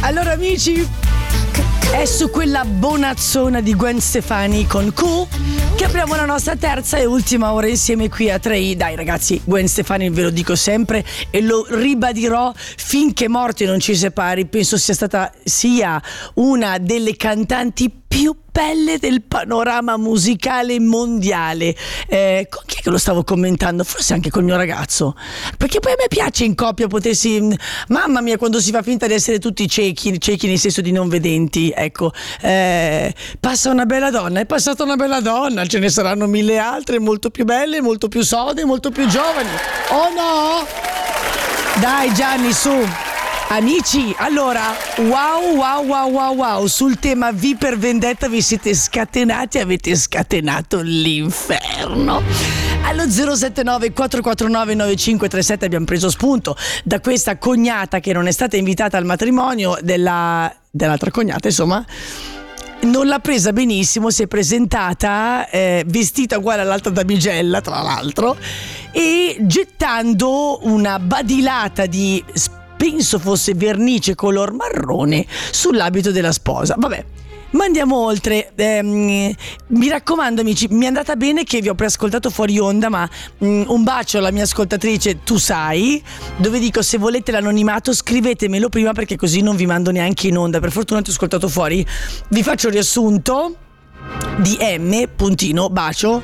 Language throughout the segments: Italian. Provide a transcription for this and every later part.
Allora amici, è su quella bonazzona di Gwen Stefani con Q che apriamo la nostra terza e ultima ora insieme qui a 3i. Dai ragazzi, Gwen Stefani ve lo dico sempre e lo ribadirò finché morte non ci separi. Penso sia una delle cantanti più belle del panorama musicale mondiale. Con chi è che lo stavo commentando? Forse anche col mio ragazzo, perché poi a me piace in coppia potessi, mamma mia, quando si fa finta di essere tutti ciechi nel senso di non vedenti, ecco, passa una bella donna, è passata una bella donna, ce ne saranno mille altre molto più belle, molto più sode, molto più giovani, oh no? Dai Gianni, su. Amici, allora, wow, sul tema V per Vendetta vi siete scatenati, avete scatenato l'inferno. Allo 079 449 9537 abbiamo preso spunto da questa cognata che non è stata invitata al matrimonio dell'altra cognata, insomma. Non l'ha presa benissimo, si è presentata vestita uguale all'altra damigella, tra l'altro, e gettando una badilata di penso fosse vernice color marrone sull'abito della sposa. Vabbè, ma andiamo oltre. Mi raccomando amici, mi è andata bene che vi ho preascoltato fuori onda, ma un bacio alla mia ascoltatrice Tu Sai, dove dico se volete l'anonimato scrivetemelo prima perché così non vi mando neanche in onda. Per fortuna ti ho ascoltato fuori. Vi faccio il riassunto di bacio.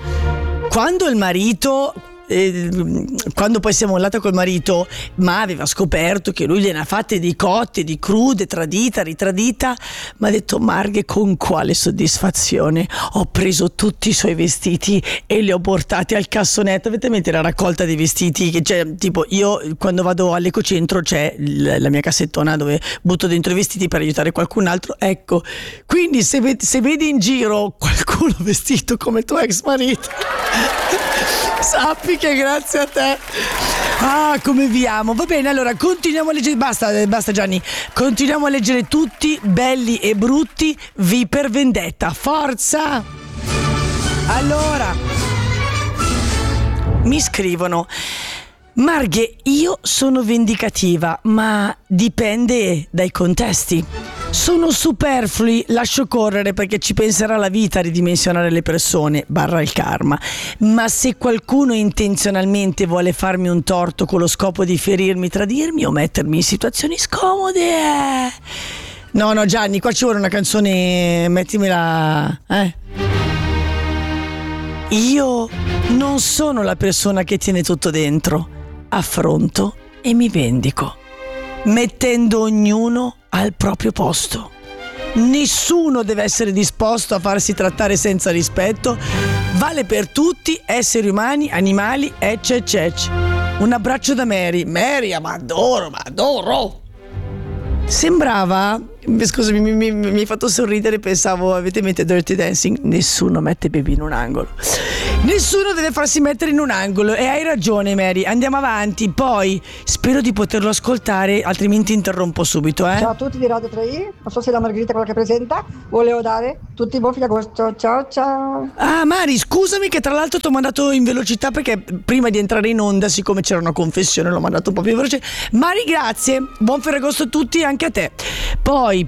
Quando poi si è mollata col marito, ma aveva scoperto che lui gliene ha fatte di cotte, di crude, tradita, ritradita, ma ha detto: Marghe, con quale soddisfazione, ho preso tutti i suoi vestiti e li ho portati al cassonetto. Avete in mente la raccolta dei vestiti? Che c'è, tipo, io quando vado all'Ecocentro c'è la mia cassettona dove butto dentro i vestiti per aiutare qualcun altro, ecco, quindi se vedi in giro qualcuno vestito come tuo ex marito sappi che grazie a te. Come vi amo. Va bene, allora continuiamo a leggere. Basta Gianni. Continuiamo a leggere tutti, belli e brutti, V per Vendetta. Forza! Allora, mi scrivono: Marghe, io sono vendicativa, ma dipende dai contesti. Sono superflui, lascio correre perché ci penserà la vita a ridimensionare le persone, / il karma. Ma se qualcuno intenzionalmente vuole farmi un torto con lo scopo di ferirmi, tradirmi o mettermi in situazioni scomode, No Gianni, qua ci vuole una canzone, mettimela, Io non sono la persona che tiene tutto dentro, affronto e mi vendico, mettendo ognuno al proprio posto. Nessuno deve essere disposto a farsi trattare senza rispetto. Vale per tutti, esseri umani, animali, Un abbraccio da Mary, ma adoro. Sembrava, scusami, mi hai fatto sorridere, pensavo, avete in mente Dirty Dancing? Nessuno mette baby in un angolo. Nessuno deve farsi mettere in un angolo. E hai ragione Mary, andiamo avanti. Poi spero di poterlo ascoltare, altrimenti interrompo subito. Ciao a tutti di Radio 3i, non so se la Margherita quella che presenta. Volevo dare tutti i buon fine agosto. Ciao. Mari, scusami che tra l'altro ti ho mandato in velocità perché prima di entrare in onda, siccome c'era una confessione, l'ho mandato un po' più veloce. Mari, grazie, buon Ferragosto a tutti, anche a te. Poi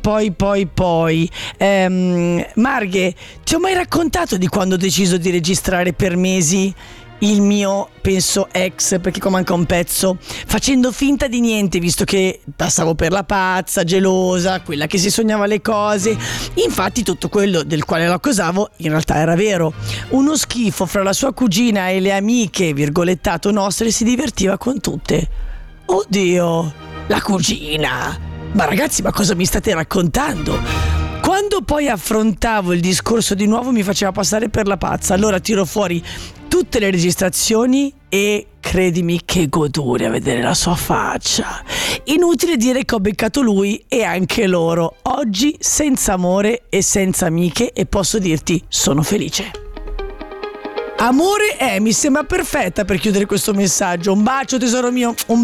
Marghe, ti ho mai raccontato di quando ho deciso di registrare per mesi il mio, penso, ex, perché come manca un pezzo, facendo finta di niente, visto che passavo per la pazza, gelosa, quella che si sognava le cose. Infatti tutto quello del quale lo accusavo in realtà era vero. Uno schifo fra la sua cugina e le amiche, virgolettato, nostre, si divertiva con tutte. Oddio, la cugina! Ma ragazzi, ma cosa mi state raccontando? Quando poi affrontavo il discorso di nuovo mi faceva passare per la pazza. Allora tiro fuori tutte le registrazioni e credimi che goduria vedere la sua faccia. Inutile dire che ho beccato lui e anche loro. Oggi senza amore e senza amiche, e posso dirti sono felice. Amore mi sembra perfetta per chiudere questo messaggio. Un bacio tesoro mio, un